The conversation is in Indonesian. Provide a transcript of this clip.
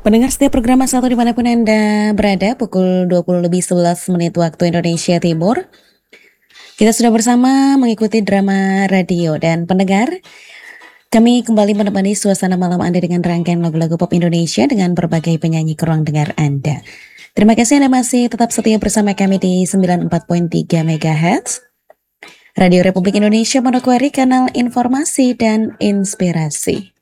Pendengar setiap program Satu dimanapun Anda berada, pukul 20 lebih 11 menit waktu Indonesia Timur. Kita sudah bersama mengikuti drama radio dan pendengar, kami kembali menemani suasana malam Anda dengan rangkaian lagu-lagu pop Indonesia dengan berbagai penyanyi ke ruang dengar Anda. Terima kasih Anda masih tetap setia bersama kami di 94.3 MHz. Radio Republik Indonesia Manokwari, kanal informasi dan inspirasi.